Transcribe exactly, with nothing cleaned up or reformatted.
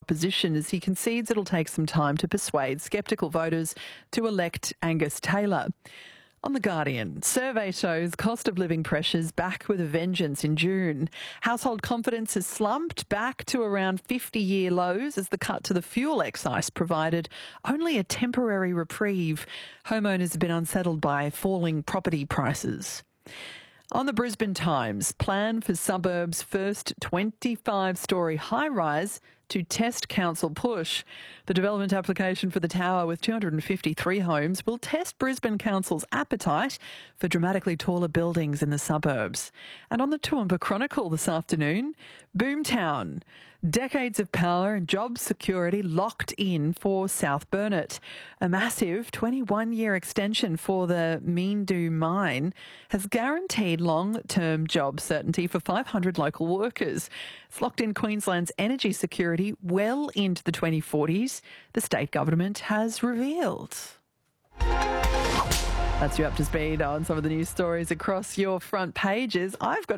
opposition as he concedes it'll take some time to persuade sceptical voters to elect Angus Taylor. On The Guardian, survey shows cost of living pressures back with a vengeance in June. Household confidence has slumped back to around fifty-year lows as the cut to the fuel excise provided only a temporary reprieve. Homeowners have been unsettled by falling property prices. On the Brisbane Times, plan for suburbs' first twenty-five storey high-rise to test council push. The development application for the tower with two hundred fifty-three homes will test Brisbane Council's appetite for dramatically taller buildings in the suburbs. And on the Toowoomba Chronicle this afternoon, Boomtown. Decades of power and job security locked in for South Burnett. A massive twenty-one-year extension for the Meandu mine has guaranteed long-term job certainty for five hundred local workers. It's locked in Queensland's energy security well into the twenty forties, the state government has revealed. That's you up to speed on some of the news stories across your front pages. I've got